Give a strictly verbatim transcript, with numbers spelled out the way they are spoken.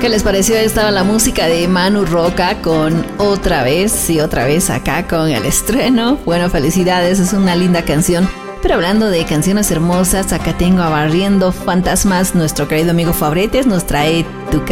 ¿Qué les pareció? Estaba la música de Manu Roca con Otra Vez y otra vez acá con el estreno. Bueno, felicidades, es una linda canción. Pero hablando de canciones hermosas, acá tengo a Barriendo Fantasmas. Nuestro querido amigo Fabretes nos trae Tu